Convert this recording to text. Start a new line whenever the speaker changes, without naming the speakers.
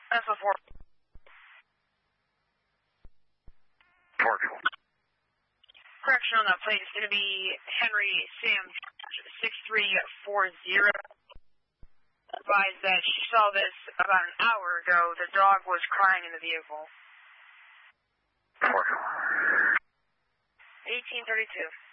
That's a 4. Correction on that plate is going to be Henry Sam 6340. Advised that she saw this about an hour ago. The dog was crying in the vehicle. 1832.